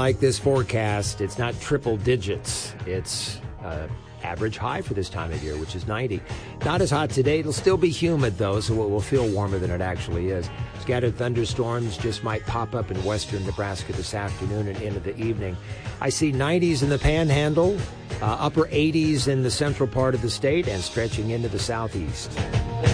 like this forecast. It's not triple digits. It's average high for this time of year, which is 90. Not as hot today. It'll still be humid, though, so it will feel warmer than it actually is. Scattered thunderstorms just might pop up in western Nebraska this afternoon and into the evening. I see 90s in the Panhandle, upper 80s in the central part of the state, and stretching into the southeast.